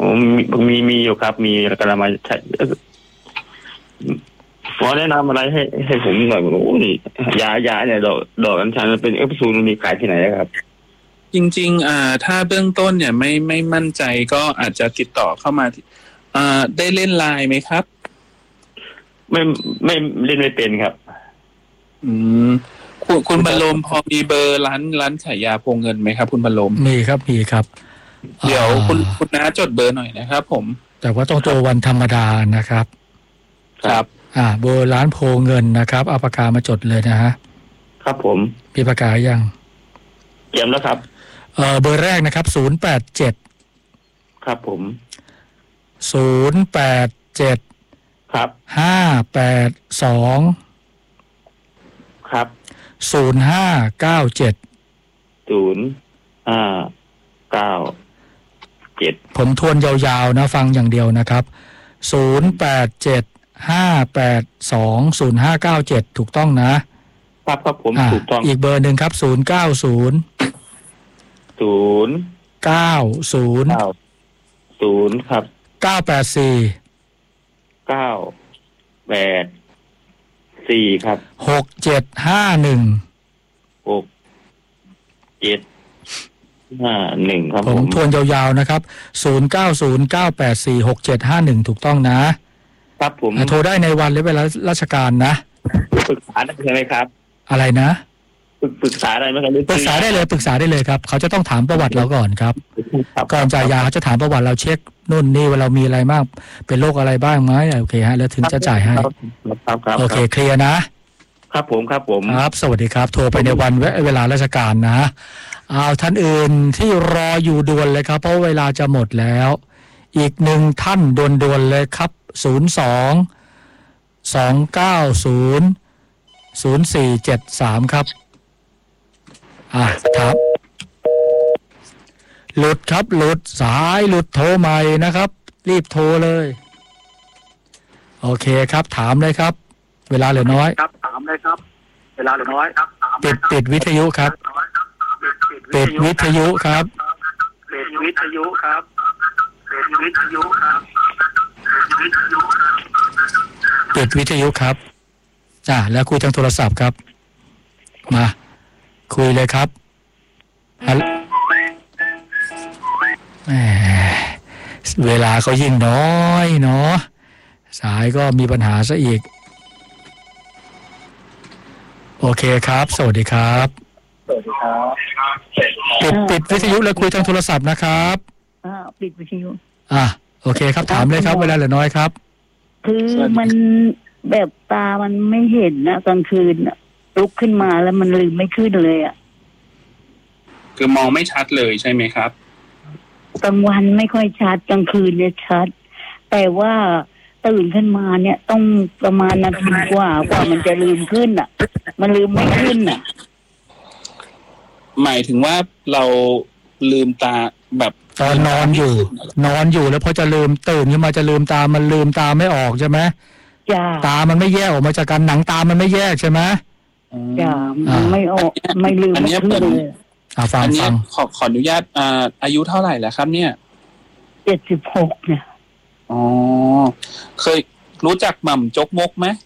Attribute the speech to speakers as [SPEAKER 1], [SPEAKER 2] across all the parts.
[SPEAKER 1] มีอยู่ครับมีกำลังมาใช้ขอแนะนำอะไรให้ผมหน่อยโอ้ยยาเนี่ยดอกอัญชันมันเป็นเอฟซูลมีขายที่ไหนครับ
[SPEAKER 2] จริงๆถ้าเบื้องต้นเนี่ยไม่มั่นใจก็อาจจะติดต่อเข้ามาได้เล่นไลน์ไหมครับ
[SPEAKER 1] ไม่เล่นไม่เป็นครับ
[SPEAKER 2] คุณบรรลมพอมีเบอร์ร้านขายยาโพเงินไหมครับคุณบรรลม
[SPEAKER 3] มีครับ
[SPEAKER 2] เดี๋ยวคุณน้าจดเบอร์หน่อยนะครับผม
[SPEAKER 3] แต่ว่าต้องตัววันธรรมดานะครับ
[SPEAKER 2] ครับ
[SPEAKER 3] เบอร์ร้านโพเงินนะครับเอาปากกามาจดเลยนะฮะ
[SPEAKER 1] ครับผม
[SPEAKER 3] มีปากกายัง
[SPEAKER 1] เตรียมแล้วครับ
[SPEAKER 3] เบอร์แรกนะครับ087
[SPEAKER 1] ครับผม
[SPEAKER 3] 087
[SPEAKER 1] ครับ
[SPEAKER 3] 582
[SPEAKER 1] ครับ
[SPEAKER 3] 0597
[SPEAKER 1] 0597
[SPEAKER 3] ผมทวนยาวๆนะฟังอย่างเดียวนะครับ087-582-0597ถูกต้องนะครับ
[SPEAKER 1] ผมถูกต้อง
[SPEAKER 3] อีกเบอร์หนึ่งครับ090
[SPEAKER 1] ครับ
[SPEAKER 3] 984
[SPEAKER 1] ครับ
[SPEAKER 3] 6751ครับ
[SPEAKER 1] ผม
[SPEAKER 3] ทวนยาวๆนะครับ0909846751ถูกต้องนะครับ
[SPEAKER 1] ผม
[SPEAKER 3] โทรได้ในวันและเวลาราชการนะ
[SPEAKER 1] ปรึกษาได้ไหมครับ
[SPEAKER 3] อะไรนะ
[SPEAKER 1] ปรึกษาได้ไหมครับ
[SPEAKER 3] ปรึกษาได้เลยครับเขาจะต้องถามประวัติเราก่อนครับก่อนจ่ายยาเขาจะถามประวัติเราเช็คนู่นนี่ว่าเรามีอะไรบ้างเป็นโรคอะไรบ้างไหมโอเคฮะแล้วถึงจะจ่ายให้โอเคเคลียร์นะครับ
[SPEAKER 1] ผม
[SPEAKER 3] ครับสวัสดีครับโทรไปในวันเวลาราชการนะท่านอื่นที่รออยู่ด่วนเลยครับเพราะเวลาจะหมดแล้วอีกหนึ่งท่านด่วนๆเลยครับ02-290-0473ครับครับหลุดสายหลุดโทรใหม่นะครับรีบโทรเลยโอเคครับถามเลยครับเวลาเหลือน้อย
[SPEAKER 4] ครับถามเลยครับเวลาเหลือน้อยครับ
[SPEAKER 3] ปิดวิทยุครับปิดวิทยุครับแล้วคุยทางโทรศัพท์ครับมาคุยเลยครับเวลาก็ยิ่งน้อยเนาะสายก็มีปัญหาซะอีกโอเคครับสวัสดีครับปิดวิทยุแล้วคุยทางโทรศัพท์นะครับ
[SPEAKER 5] ปิดวิทยุ
[SPEAKER 3] โอเคครับถามเลยครับเวลาเหลือน้อยครับ
[SPEAKER 5] คือมันแบบตามันไม่เห็นนะกลางคืนลุกขึ้นมาแล้วมันลืมไม่ขึ้นเลย
[SPEAKER 2] คือมองไม่ชัดเลยใช่ไหมครับ
[SPEAKER 5] กลางวันไม่ค่อยชัดกลางคืนเนี่ยชัดแต่ว่าตื่นขึ้นมาเนี่ยต้องประมาณนาทีกว่ามันจะลืมขึ้นมันลืมไม่ขึ้น
[SPEAKER 2] หมายถึงว่าเราลืมตาแบบ
[SPEAKER 3] ตอนนอนอยู่แล้วพอจะลืมตื่นขึ้นมาจะลืมตามันลืมตาไม่ออกใช่ไหม
[SPEAKER 5] จ้า
[SPEAKER 3] ตามันไม่แยกออกมาจากกันหนังตามันไม่แยกใช่ไหม
[SPEAKER 5] จ้ามันไม่ออกไม่ลืมไม่ขึ้นเลย
[SPEAKER 3] ฟัง
[SPEAKER 2] ขออนุญาตอายุเท่าไหร่แล้วครับเนี่ย
[SPEAKER 5] 76เนี่ย
[SPEAKER 2] เคยรู้จักหม่ำจกมกไหม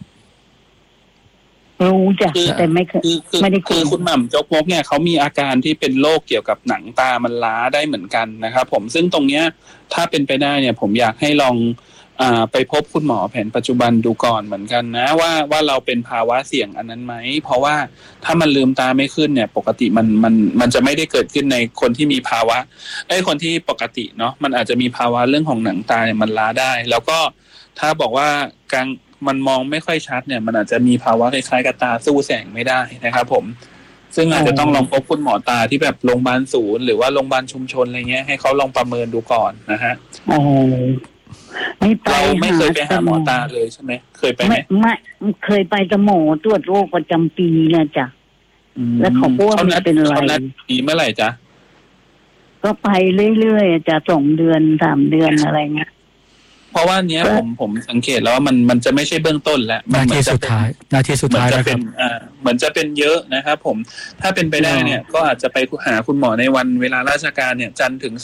[SPEAKER 5] รู้จักแต่ไม่เคยไม่ได้
[SPEAKER 2] คือคุณหม่ำจกมกเนี่ยเขามีอาการที่เป็นโรคเกี่ยวกับหนังตามันล้าได้เหมือนกันนะครับผมซึ่งตรงเนี้ยถ้าเป็นไปได้เนี่ยผมอยากให้ลองไปพบคุณหมอแผนปัจจุบันดูก่อนเหมือนกันนะว่าเราเป็นภาวะเสี่ยงอันนั้นไหมเพราะว่าถ้ามันลืมตาไม่ขึ้นเนี่ยปกติมันจะไม่ได้เกิดขึ้นในคนที่มีภาวะคนที่ปกติเนาะมันอาจจะมีภาวะเรื่องของหนังตาเนี่ยมันล้าได้แล้วก็ถ้าบอกว่ากลางมันมองไม่ค่อยชัดเนี่ยมันอาจจะมีภาวะคล้ายๆกับตาสู้แสงไม่ได้นะครับผมซึ่งอาจจะต้องลองพบคุณหมอตาที่แบบโรงพยาบาลศูนย์หรือว่าโรงพยาบาลชุมชนอะไรเงี้ยให้เขาลองประเมินดูก่อนนะฮะเราไม่เคยไปหาหมอตาเลยใช่ไหมเคยไปไหม
[SPEAKER 5] ไม่เคยไปกับหมอตรวจโรคประจำปีเนี่ยจ้ะแล้วเขาพูดว่ามันเป็นอะไร
[SPEAKER 2] ปีเมื่อไหร่จ๊ะ
[SPEAKER 5] ก็ไปเรื่อยๆจะ2 เดือน3 เดือนอะไรเงี้ย
[SPEAKER 2] เพราะว่าเนี้ยผมสังเกตแล้วว่ามันจะไม่ใช่เบื้องต้นแล้ว
[SPEAKER 3] นาทีสุดท้ายแล้ว
[SPEAKER 2] ครับเหมือนจะเป็นเยอะนะครับผมถ้าเป็นไปได้เนี่ยก็อาจจะไปหาคุณหมอในวันเวลาราชการเนี่ยจันทร์ถึง